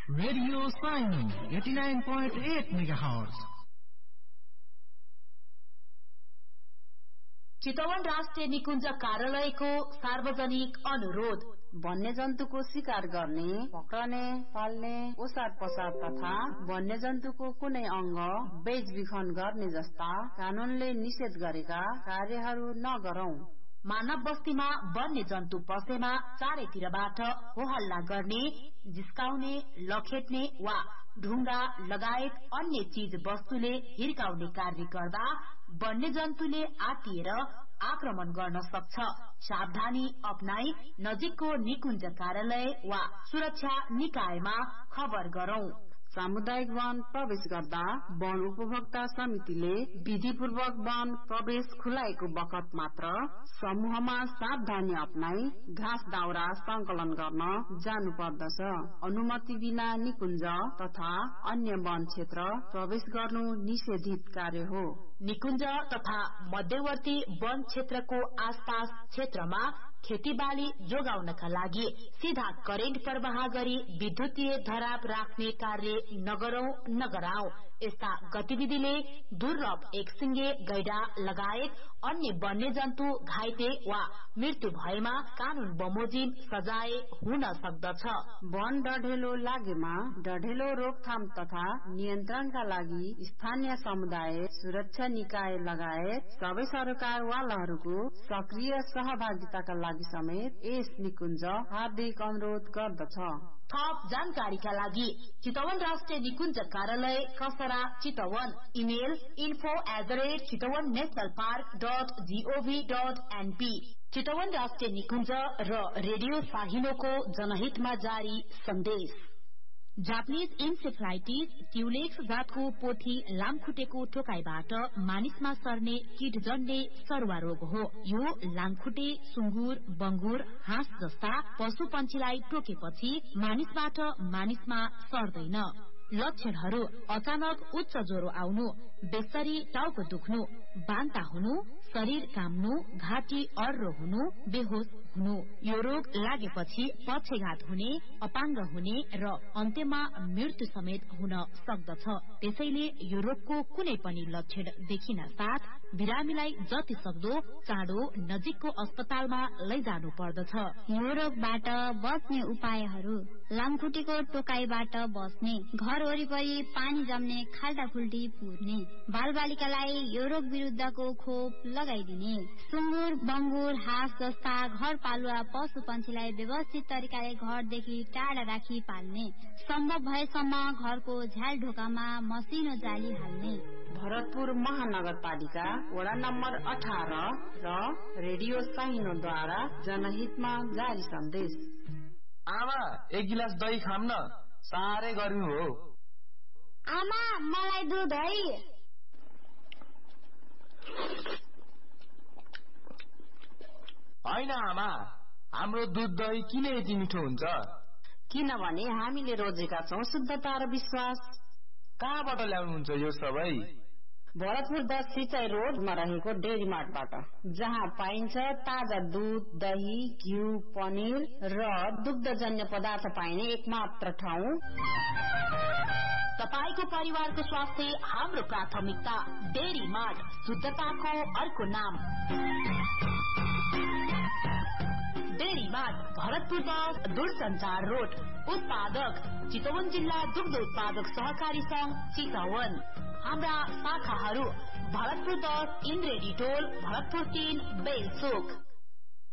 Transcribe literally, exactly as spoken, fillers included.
Radio Saini eighty nine point at megahertz. Chitwan राष्ट्रिय निकुञ्ज कार्यालयको सार्वजनिक अनुरोध। वन्यजन्तुको शिकार गर्ने, पक्रने, पाल्ने, ओसार पसार तथा वन्यजन्तुको कुनै अंग बेचबिखन गर्ने जस्ता कानूनले निषेध गरेका कार्यहरू नगरौं। मानव बस्तीमा वन्य जन्तु पसेमा चारैतिरबाट होहल्ला गर्ने, जिस्काउने, लखेट्ने वा ढुङ्गा लगायत अन्य चीज वस्तुले हिर्काउने कार्य गर्दा वन्य जन्तुले आतिएर आक्रमण गर्न सक्छ। सावधानी अपनाई नजिकको निकुञ्ज कार्यालय वा सुरक्षा निकायमा खबर गरौं। सामुदायिक वन प्रवेश गर्दा वन उपभोक्ता समितिले विधिपूर्वक वन प्रवेश खुलाएको बखत मात्र समूहमा सावधानी अपनाई घाँस दाउरा संकलन गर्न जानु पर्दछ। अनुमति बिना निकुञ्ज तथा अन्य वन क्षेत्र प्रवेश गर्नु निषेधित कार्य हो। निकुञ्ज तथा मध्यवर्ती वन क्षेत्रको आसपास क्षेत्रमा खेतीबाली जोगाउनका लागि सीधा करेन्ट प्रवाह गरी विद्युतीय धराप राख्ने कार्य नगरौं नगराऊ। यस्ता गतिविधिले दुर्लभ एकसिंगे गैडा लगायत अन्य वन्यजन्तु घाइते वा मृत्यु भएमा कानून बमोजिम सजाय हुन सक्दछ। वन डढेलो लागेमा डढेलो रोकथाम तथा नियन्त्रणका लागि स्थानीय समुदाय, सुरक्षा निकाय लगायत सबै सरकारवालाहरूको सक्रिय सहभागिताका लागि समेत यस निकुञ्ज हार्दिक अनुरोध गर्दछ। थप जानकारीका लागि चितवन राष्ट्रिय निकुञ्ज कार्यालय खसरा Chitwan, email info at the rate Chitwan national park dot gov dot NP. Chitwan राष्ट्रिय निकुञ्ज र रेडियो साहिनोको जनहितमा जारी सन्देश। जापानिज इन्सेफ्लाइटिस ट्युलेक्स जातको पोथी लामखुट्टेको टोकाइबाट मानिसमा सर्ने कीटजन्य सरुवा रोग हो। यो लामखुट्टे सुँगुर, बंगुर, हाँस जस्ता पशु पन्छीलाई टोकेपछि मानिसबाट मानिसमा सर्दैन। लक्षणहरू अचानक उच्च ज्वरो आउनु, बेसरी टाउको दुख्नु, बान्ता हुनु, शरीर काम्नु, घाँटी अर्रो हुनु, बेहोस हुनु। यो रोग लागेपछि पक्षघात हुने, अपाङ्ग हुने र अन्त्यमा मृत्यु समेत हुन सक्दछ। त्यसैले यो रोगको कुनै पनि लक्षण देखिन साथ बिरामीलाई जति सक्दो चाँडो नजिकको अस्पतालमा लैजानु पर्दछ। यो रोगबाट बच्ने उपायहरू: लामखुट्टेको टोकाइबाट बस्ने, घर वरिपरि पानी जम्ने, खाल्टाखुल्टी पुर्ने, बालबालिकालाई यो रोग विरुद्धको खोप लगाइदिने, सुँगुर, बंगुर, हाँस जस्ता घर पालुवा पशु पन्छीलाई व्यवस्थित तरिकाले घरदेखि टाढा राखी पाल्ने, सम्भव भएसम्म घरको झ्याल ढोकामा मसिनो जाली हाल्ने। भरतपुर महानगरपालिका वडा नम्बर अठार र रेडियो साहिनोद्वारा जनहितमा जारी सन्देश। आमा, एक गिलास दही खाम न, साह्रै गर्मी हो। आमा, मलाई दुध है। होइन आमा, हाम्रो दुध दही किन यति मिठो हुन्छ? किनभने हामीले रोजेका छौं शुद्धता र विश्वास। कहाँबाट ल्याउनुहुन्छ यो सबै? भरतपुर दस सिंचाई रोडमा रहेको डेरी मार्टबाट, जहाँ पाइन्छ ताजा दूध, दही, घिउ, पनिर र दुग्धजन्य पदार्थ पाइने एकमात्र ठाउँ। तपाईको परिवारको स्वास्थ्य हाम्रो प्राथमिकता। डेरी मार्ट, शुद्धताको अर्को नाम। डेरी मार्ट, भरतपुर दस दूरसञ्चार रोड। उत्पादक चितवन जिल्ला दुग्ध उत्पादक सहकारी संघ चितवन। हाम्रा शाखाहरू भरतपुर दस इन्द्रेडी टोल, भरतपुर तीन बेलचोक।